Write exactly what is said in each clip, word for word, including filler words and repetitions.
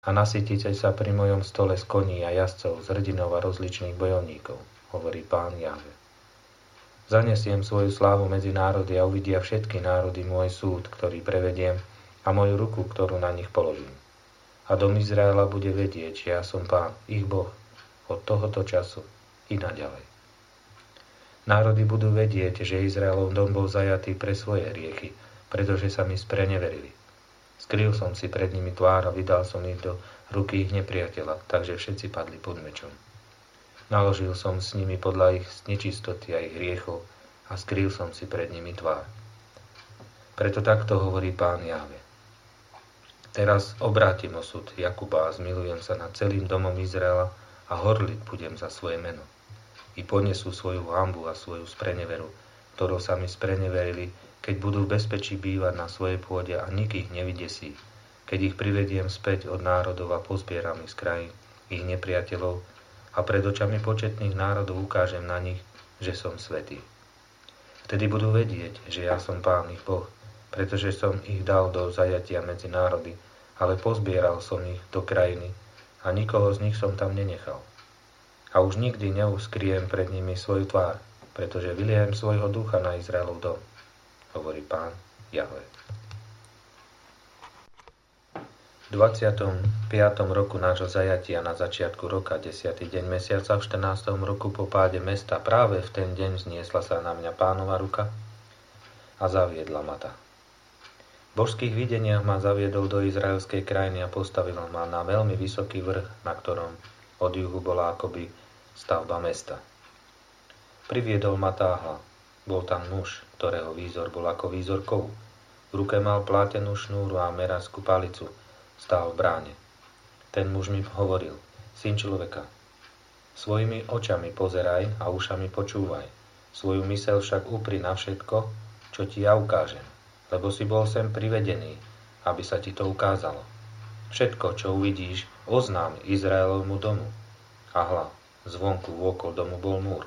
a nasytíte sa pri mojom stole z koní a jazdcov, z hrdinov a rozličných bojovníkov, hovorí Pán Jahve. Zanesiem svoju slávu medzi národy a uvidia všetky národy môj súd, ktorý prevediem, a moju ruku, ktorú na nich položím. A dom Izraela bude vedieť, že ja som Pán, ich Boh, od tohoto času i naďalej. Národy budú vedieť, že Izraelov dom bol zajatý pre svoje hriechy, pretože sa mi spreneverili. Skryl som si pred nimi tvár a vydal som ich do ruky ich nepriateľa, takže všetci padli pod mečom. Naložil som s nimi podľa ich nečistoty a ich hriechov a skryl som si pred nimi tvár. Preto takto hovorí Pán Jahve. Teraz obrátim osud Jakuba a zmilujem sa nad celým domom Izraela a horliť budem za svoje meno. I ponesú svoju hanbu a svoju spreneveru, ktorou sa mi spreneverili, keď budú v bezpečí bývať na svojej pôde a nik ich nevydesí, keď ich privediem späť od národov a pozbieram ich z krajín, ich nepriateľov a pred očami početných národov ukážem na nich, že som svätý. Vtedy budú vedieť, že ja som Pán ich Boh, pretože som ich dal do zajatia medzi národy, ale pozbieral som ich do krajiny a nikoho z nich som tam nenechal. A už nikdy neuskriem pred nimi svoju tvár, pretože vyliem svojho ducha na Izraelov dom, hovorí Pán Jahve. V dvadsiatom piatom roku nášho zajatia na začiatku roka, desiaty deň mesiaca, v štrnástom roku po páde mesta, práve v ten deň zniesla sa na mňa Pánova ruka a zaviedla ma tá. V božských videniach ma zaviedol do izraelskej krajiny a postavil ma na veľmi vysoký vrch, na ktorom od juhu bola akoby stavba mesta. Priviedol ma táhla. Bol tam muž, ktorého výzor bol ako výzor kovu. V ruke mal plátenú šnúru a meraskú palicu. Stál v bráne. Ten muž mi hovoril: Syn človeka, svojimi očami pozeraj a ušami počúvaj. Svoju myseľ však upri na všetko, čo ti ja ukážem. Lebo si bol sem privedený, aby sa ti to ukázalo. Všetko, čo uvidíš, oznám Izraelovmu domu. A hľa, zvonku vôkol domu bol múr.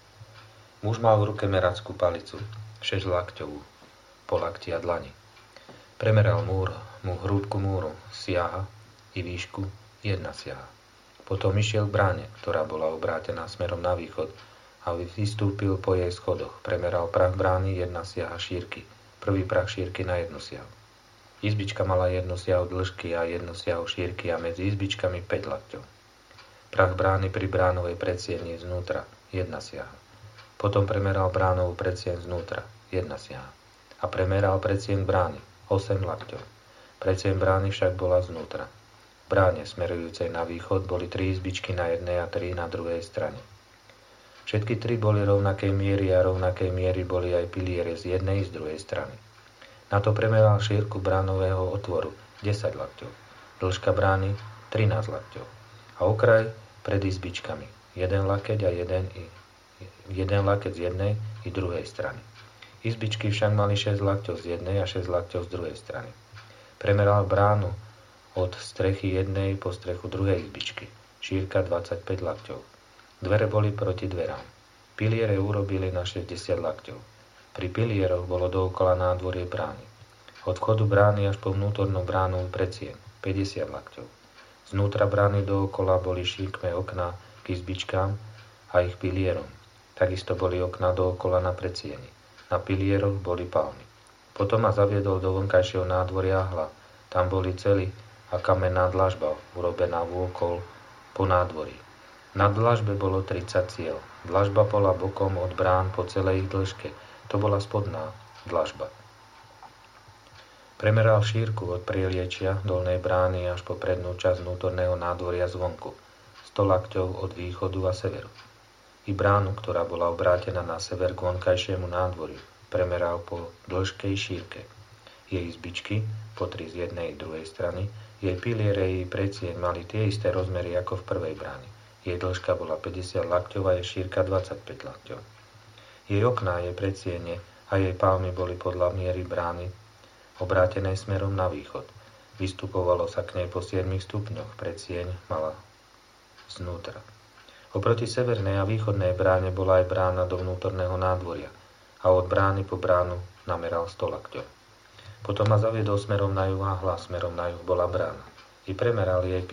Muž mal v ruke merackú palicu, šesť lakťovú, po lakti a dlani. Premeral múr, mu hrúbku múru, siaha i výšku, jedna siaha. Potom išiel k bráne, ktorá bola obrátená smerom na východ, a vystúpil po jej schodoch. Premeral prach brány, jedna siaha šírky, prvý prach šírky na jednu siahu. Izbička mala jednu siahu dĺžky a jednu siahu šírky a medzi izbičkami päť lakťov. Prach brány pri bránovej predsieni znútra, jedna siaha. Potom premeral bránovú predsieň znútra, jedna siaha. A premeral predsieň brány, osem lakťov. Predsieň brány však bola znútra. V bráne smerujúcej na východ boli tri izbičky na jednej a tri na druhej strane. Všetky tri boli rovnakej miery a rovnakej miery boli aj piliere z jednej i z druhej strany. Na to premeral šírku bránového otvoru, desať lakťov. Dĺžka brány, trinásť lakťov. A okraj pred izbičkami, jeden lakeť a jeden i jeden lakeť z jednej i druhej strany. Izbičky však mali šesť lakťov z jednej a šesť lakťov z druhej strany. Premeral bránu od strechy jednej po strechu druhej izbičky, šírka dvadsaťpäť lakťov. Dvere boli proti dverám. Piliere urobili na šesťdesiat lakťov. Pri pilieroch bolo dookola nádvorie brány. Od vchodu brány až po vnútornú bránu predsieň, päťdesiat lakťov. Znútra brány dookola boli šíkme okná k izbičkám a ich pilierom. Takisto boli okná dookola na predsieni. Na pilieroch boli palmy. Potom ma zaviedol do vonkajšieho nádvoria hla. Tam boli cely a kamenná dlažba, urobená vôkol po nádvorí. Na dlažbe bolo tridsať ciel. Dlažba bola bokom od brán po celej ich dĺžke. To bola spodná dlažba. Premeral šírku od prieliečia dolnej brány až po prednú časť vnútorného nádvoria zvonku. sto lakťov od východu a severu. I bránu, ktorá bola obrátená na sever k vonkajšiemu nádvoriu, premeral po dĺžke i šírke. Jej izbičky, po tri z jednej i druhej strany, jej piliere i predsieň mali tie isté rozmery ako v prvej bráne. Jej dĺžka bola päťdesiat lakťov a jej šírka dvadsaťpäť lakťov. Jej okná, jej predsiene a jej palmy boli podľa miery brány obrátenej smerom na východ. Vystupovalo sa k nej po siedmich stupňoch, predsieň mala znútra. Oproti severnej a východnej bráne bola aj brána do vnútorného nádvoria a od brány po bránu nameral sto lakťov. Potom ma zaviedol smerom na juh a hľa smerom na juh bola brána. I premeral jej